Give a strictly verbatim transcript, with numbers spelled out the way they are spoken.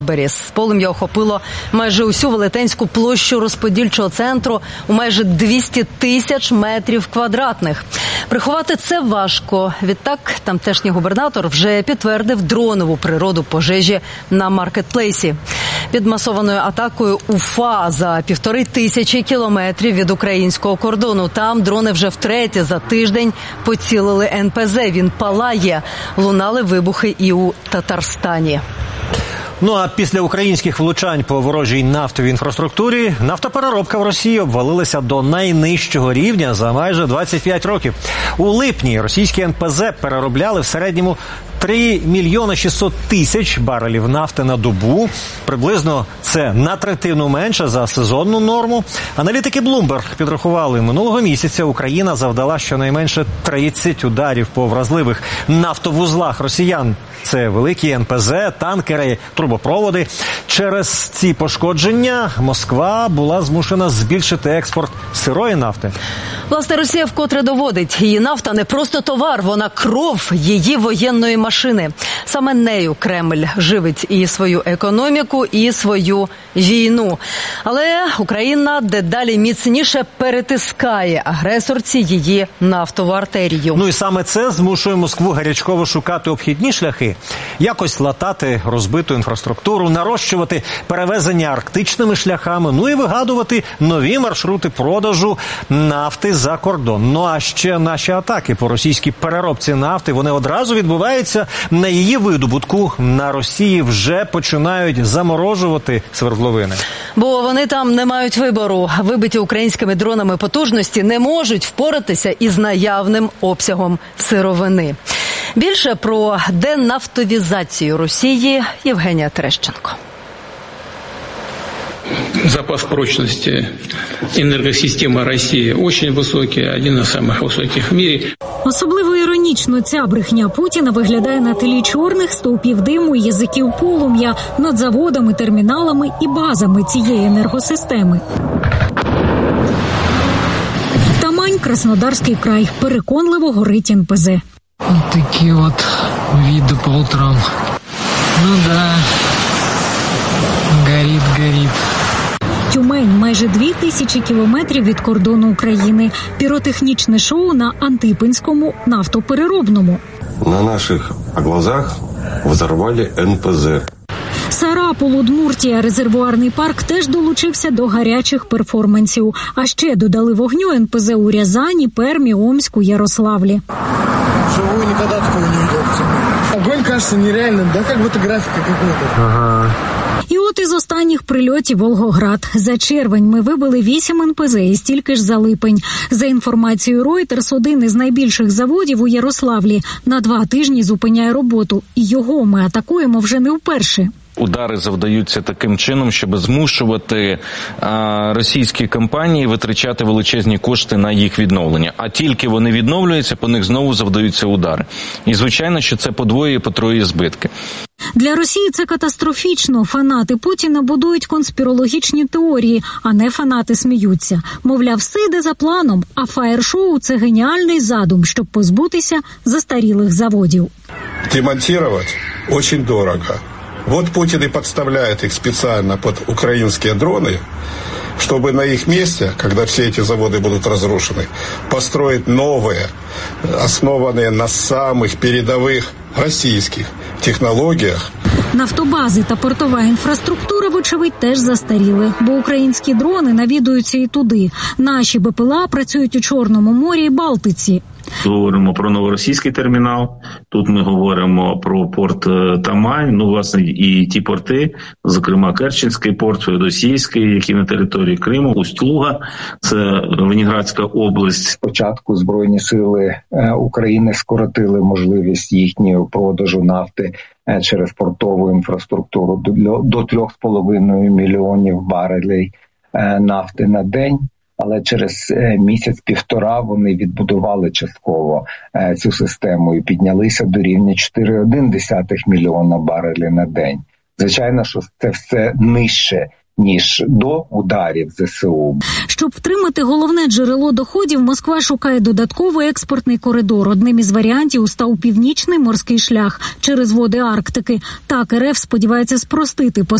Полум'я охопило майже усю велетенську площу розподільчого центру у майже двісті тисяч метрів квадратних. Приховати це важко. Відтак, тамтешній губернатор вже підтвердив дронову природу пожежі на маркетплейсі. Під масованою атакою Уфа за півтори тисячі кілометрів від українського кордону. Там дрони вже втретє за тиждень поцілили ен пе зе. Він палає. Лунали вибухи і у Татарстані. Ну а після українських влучань по ворожій нафтовій інфраструктурі нафтопереробка в Росії обвалилася до найнижчого рівня за майже двадцять п'ять років. У липні російські ен пе зе переробляли в середньому три мільйони шістсот тисяч барелів нафти на добу. Приблизно це на третину менше за сезонну норму. Аналітики Bloomberg підрахували, минулого місяця Україна завдала щонайменше тридцять ударів по вразливих нафтовузлах росіян. Це великі ен пе зе, танкери, трубопроводи. Через ці пошкодження Москва була змушена збільшити експорт сирої нафти. Власне, Росія вкотре доводить, її нафта не просто товар, вона кров її воєнної машини. Саме нею Кремль живить і свою економіку, і свою війну. Але Україна дедалі міцніше перетискає агресорці її нафтову артерію. Ну і саме це змушує Москву гарячково шукати обхідні шляхи, якось латати розбиту інфраструктуру, нарощувати перевезення арктичними шляхами, ну і вигадувати нові маршрути продажу нафти за кордон. Ну а ще наші атаки по російській переробці нафти, вони одразу відбуваються на її видобутку. На Росії вже починають заморожувати свердловини. Бо вони там не мають вибору. Вибиті українськими дронами потужності не можуть впоратися із наявним обсягом сировини. Більше про денафтовізацію Росії Євгенія Терещенко. Запас прочности энергосистемы России очень высокий, один из самых высоких в мире. Особливо іронічно ця брехня Путіна виглядає на тлі чорних стовпів диму і язиків полум'я над заводами, терміналами і базами цієї енергосистеми. Тамань, Краснодарський край. Переконливо горить ен пе зе. Вот такие вот виды по утрам. Ну да, горит, горит. Тюмень – майже дві тисячі кілометрів від кордону України. Піротехнічне шоу на Антипинському нафтопереробному. На наших глазах взорвали ен пе зе. Сарапул, Удмуртія, резервуарний парк теж долучився до гарячих перформансів. А ще додали вогню ен пе зе у Рязані, Пермі, Омську, Ярославлі. Живу, никогда такого не видел. Огонь кажется нереальным, да, как будто графика какая-то. Ага. І от із останніх прильотів Волгоград. За червень ми вибили вісім ен пе зе і стільки ж за липень. За інформацією Reuters, один із найбільших заводів у Ярославлі на два тижні зупиняє роботу. І його ми атакуємо вже не вперше. Удари завдаються таким чином, щоб змушувати а, російські компанії витрачати величезні кошти на їх відновлення. А тільки вони відновлюються, по них знову завдаються удари. І, звичайно, що це подвоює, потроює збитки. Для Росії це катастрофічно. Фанати Путіна будують конспірологічні теорії, а не фанати сміються. Мовляв, все йде за планом, а фаєр-шоу – це геніальний задум, щоб позбутися застарілих заводів. Демонтировать очень дорого. Вот Путин и подставляет их специально под украинские дроны, чтобы на их месте, когда все эти заводы будут разрушены, построить новые, основанные на самых передовых российских технологіях. Нафтобази та портова інфраструктура, вочевидь, теж застаріли, бо українські дрони навідуються і туди. Наші бе пе ел а працюють у Чорному морі і Балтиці. Говоримо про новоросійський термінал, тут ми говоримо про порт Тамань, ну, власне, і ті порти, зокрема Керченський порт, Феодосійський, який на території Криму, Усть-Луга, це Ленінградська область. Спочатку Збройні сили України скоротили можливість їхнього продажу нафти через портову інфраструктуру до трьох з половиною мільйонів барелей нафти на день. Але через місяць-півтора вони відбудували частково цю систему і піднялися до рівня чотири цілих одна десята мільйона барелів на день. Звичайно, що це все нижче, ніж до ударів ЗСУ. Щоб втримати головне джерело доходів, Москва шукає додатковий експортний коридор. Одним із варіантів став північний морський шлях через води Арктики. Так РФ сподівається спростити